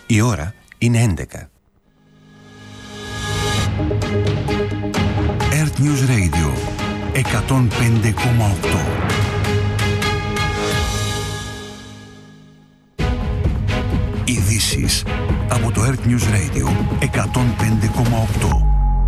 Η ώρα είναι 11. Earth News Radio 105,8. Ειδήσεις από το Earth News Radio 105,8.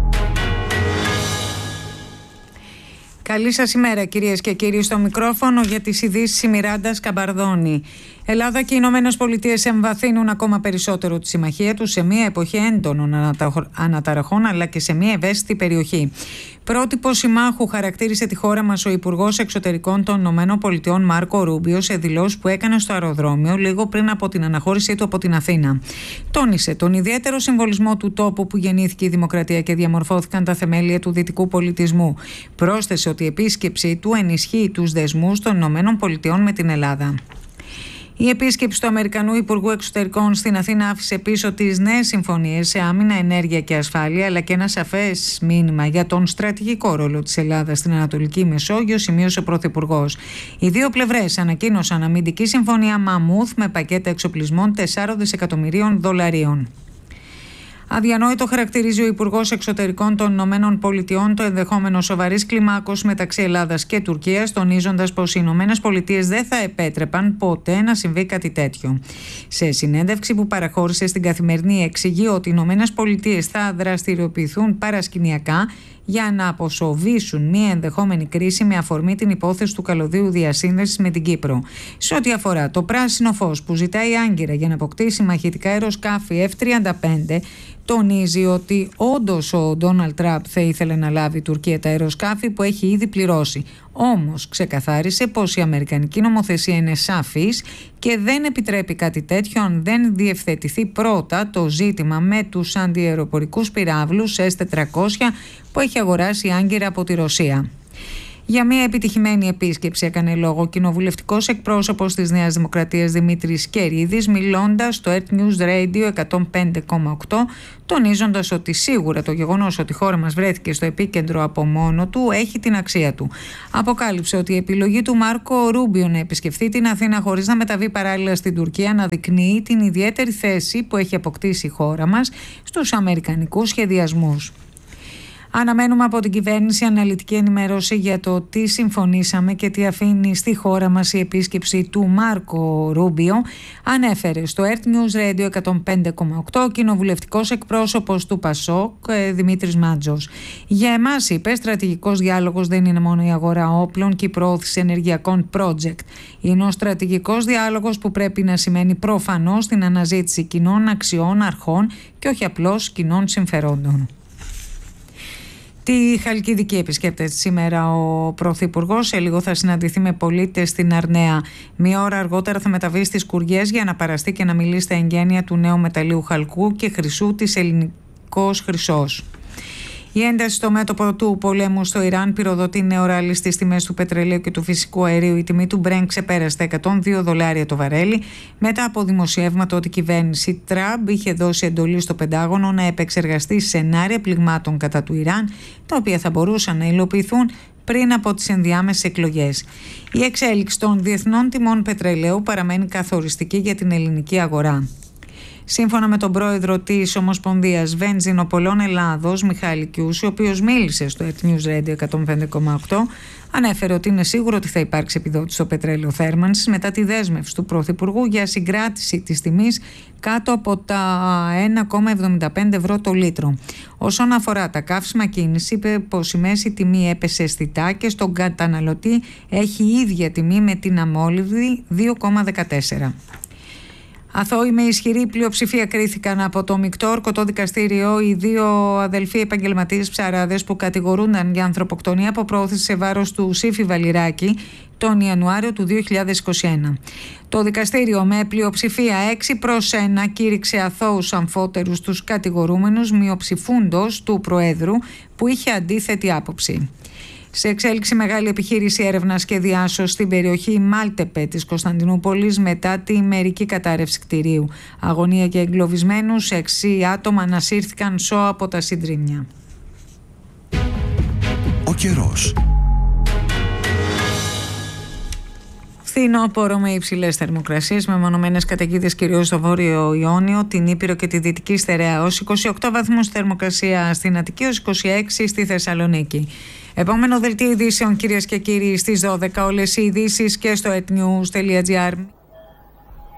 Καλή σας ημέρα κυρίες και κύριοι, στο μικρόφωνο για τις ειδήσεις η Μιράντα Καμπαρδόνη. Ελλάδα και οι Ηνωμένες Πολιτείες εμβαθύνουν ακόμα περισσότερο τη συμμαχία τους σε μια εποχή έντονων αναταραχών αλλά και σε μια ευαίσθητη περιοχή. Πρότυπο συμμάχου χαρακτήρισε τη χώρα μας ο Υπουργός Εξωτερικών των Ηνωμένων Πολιτειών Μάρκο Ρούμπιο σε δηλώσεις που έκανε στο αεροδρόμιο λίγο πριν από την αναχώρησή του από την Αθήνα. Τόνισε τον ιδιαίτερο συμβολισμό του τόπου που γεννήθηκε η δημοκρατία και διαμορφώθηκαν τα θεμέλια του δυτικού πολιτισμού. Πρόσθεσε ότι η επίσκεψή του ενισχύει τους δεσμούς των Ηνωμένων Πολιτειών με την Ελλάδα. Η επίσκεψη του Αμερικανού Υπουργού Εξωτερικών στην Αθήνα άφησε πίσω τις νέες συμφωνίες σε άμυνα, ενέργεια και ασφάλεια, αλλά και ένα σαφές μήνυμα για τον στρατηγικό ρόλο της Ελλάδας στην Ανατολική Μεσόγειο, σημείωσε ο Πρωθυπουργός. Οι δύο πλευρές ανακοίνωσαν αμυντική συμφωνία Μαμούθ με πακέτα εξοπλισμών 4 δισεκατομμυρίων δολαρίων. Αδιανόητο χαρακτηρίζει ο Υπουργός Εξωτερικών των Ηνωμένων Πολιτειών το ενδεχόμενο σοβαρής κλιμάκωσης μεταξύ Ελλάδας και Τουρκίας, τονίζοντας πως οι Ηνωμένες Πολιτείες δεν θα επέτρεπαν ποτέ να συμβεί κάτι τέτοιο. Σε συνέντευξη που παραχώρησε στην Καθημερινή, εξηγεί ότι οι Ηνωμένες Πολιτείες θα δραστηριοποιηθούν παρασκηνιακά για να αποσοβήσουν μια ενδεχόμενη κρίση με αφορμή την υπόθεση του καλωδίου διασύνδεσης με την Κύπρο. Σε ό,τι αφορά το πράσινο φως που ζητάει η Άγκυρα για να αποκτήσει μαχητικά αεροσκάφη F-35, τονίζει ότι όντως ο Ντόναλντ Τραμπ θα ήθελε να λάβει η Τουρκία τα αεροσκάφη που έχει ήδη πληρώσει. Όμως ξεκαθάρισε πως η αμερικανική νομοθεσία είναι σαφής και δεν επιτρέπει κάτι τέτοιο αν δεν διευθετηθεί πρώτα το ζήτημα με τους αντιαεροπορικούς πυράβλους S-400 που έχει αγοράσει η Άγκυρα από τη Ρωσία. Για μια επιτυχημένη επίσκεψη έκανε λόγο ο κοινοβουλευτικός εκπρόσωπος της Νέας Δημοκρατίας Δημήτρης Κερίδης, μιλώντας στο Earth News Radio 105,8, τονίζοντας ότι σίγουρα το γεγονός ότι η χώρα μας βρέθηκε στο επίκεντρο από μόνο του έχει την αξία του. Αποκάλυψε ότι η επιλογή του Μάρκο Ρούμπιο να επισκεφθεί την Αθήνα χωρίς να μεταβεί παράλληλα στην Τουρκία αναδεικνύει την ιδιαίτερη θέση που έχει αποκτήσει η χώρα μας στους αμερικανικούς σχεδιασμούς. Αναμένουμε από την κυβέρνηση αναλυτική ενημέρωση για το τι συμφωνήσαμε και τι αφήνει στη χώρα μας η επίσκεψη του Μάρκο Ρούμπιο, ανέφερε στο Earth News Radio 105,8 ο κοινοβουλευτικός εκπρόσωπος του ΠΑΣΟΚ Δημήτρης Μάντζος. Για εμάς, είπε, στρατηγικός διάλογος δεν είναι μόνο η αγορά όπλων και η προώθηση ενεργειακών project. Είναι ο στρατηγικός διάλογος που πρέπει να σημαίνει προφανώς την αναζήτηση κοινών αξιών, αρχών και όχι απλώς κοινών συμφερόντων. Τη Χαλκιδική επισκέπτεται σήμερα ο Πρωθυπουργός. Σε λίγο θα συναντηθεί με πολίτες στην Αρναία. Μία ώρα αργότερα θα μεταβεί στις Κουριές για να παραστεί και να μιλήσει στα εγγένεια του νέου μεταλλείου χαλκού και χρυσού της Ελληνικός Χρυσός. Η ένταση στο μέτωπο του πολέμου στο Ιράν πυροδοτεί νέο ράλι στις τιμές του πετρελαίου και του φυσικού αερίου. Η τιμή του Brent ξεπέρασε τα $102 το βαρέλι μετά από δημοσιεύματα ότι η κυβέρνηση Τραμπ είχε δώσει εντολή στο Πεντάγωνο να επεξεργαστεί σενάρια πληγμάτων κατά του Ιράν, τα οποία θα μπορούσαν να υλοποιηθούν πριν από τις ενδιάμεσες εκλογές. Η εξέλιξη των διεθνών τιμών πετρελαίου παραμένει καθοριστική για την ελληνική αγορά. Σύμφωνα με τον πρόεδρο της Ομοσπονδίας Βενζινοπολών Ελλάδος, Μιχάλη Κιούση, ο οποίος μίλησε στο Earth News Radio 105,8, ανέφερε ότι είναι σίγουρο ότι θα υπάρξει επιδότηση στο πετρέλαιο θέρμανσης μετά τη δέσμευση του Πρωθυπουργού για συγκράτηση της τιμής κάτω από τα 1,75 ευρώ το λίτρο. Όσον αφορά τα καύσιμα κίνηση, είπε πως η μέση τιμή έπεσε αισθητά και στον καταναλωτή έχει η ίδια τιμή με την αμόλυβδη 2,14. Αθώοι με ισχυρή πλειοψηφία κρίθηκαν από το μεικτό ορκωτό δικαστήριο οι δύο αδελφοί επαγγελματίες ψαράδες που κατηγορούνταν για ανθρωποκτονία από προώθηση σε βάρος του Σύφη Βαλιράκη τον Ιανουάριο του 2021. Το δικαστήριο με πλειοψηφία 6-1 κήρυξε αθώους αμφότερους τους κατηγορούμενους, μειοψηφούντος του Προέδρου που είχε αντίθετη άποψη. Σε εξέλιξη μεγάλη επιχείρηση έρευνας και διάσωσης στην περιοχή Μάλτεπε της Κωνσταντινούπολης μετά τη μερική κατάρρευση κτηρίου. Αγωνία για εγκλωβισμένους, 6 άτομα ανασύρθηκαν σώα από τα συντρίμμια. Ο καιρός. Φθινόπωρο με υψηλές θερμοκρασίες, με μονομένες καταιγίδες κυρίως στο Βόρειο Ιόνιο, την Ήπειρο και τη Δυτική Στερεά. Ως 28 βαθμούς θερμοκρασία στην Αττική, ως 26 στη Θεσσαλονίκη. Επόμενο δελτίο ειδήσεων, κυρίες και κύριοι, στις 12. Όλες οι ειδήσεις και στο etnews.gr.